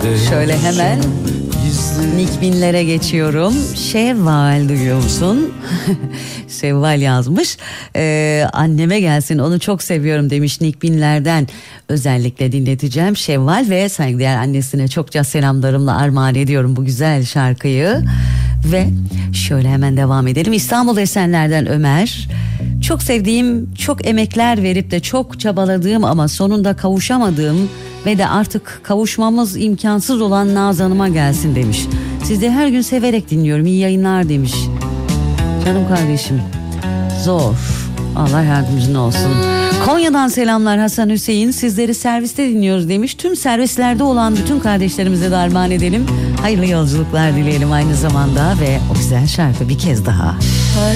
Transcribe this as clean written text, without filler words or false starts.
Şöyle hemen Nikbinlere geçiyorum. Şevval duyuyor musun? Şevval yazmış. Anneme gelsin, onu çok seviyorum demiş Nikbinlerden. Özellikle dinleteceğim Şevval ve saygıdeğer annesine çokça selamlarımla armağan ediyorum bu güzel şarkıyı. Ve şöyle hemen devam edelim. İstanbul Esenler'den Ömer. Çok sevdiğim, çok emekler verip de çok çabaladığım ama sonunda kavuşamadığım ve de artık kavuşmamız imkansız olan Nazan'ıma gelsin demiş. Sizi her gün severek dinliyorum. İyi yayınlar demiş. Canım kardeşim. Zor. Allah yardımcın olsun. Konya'dan selamlar Hasan Hüseyin. Sizleri serviste dinliyoruz demiş. Tüm servislerde olan bütün kardeşlerimize de armağan edelim. Hayırlı yolculuklar dileyelim aynı zamanda ve o güzel şarkı bir kez daha.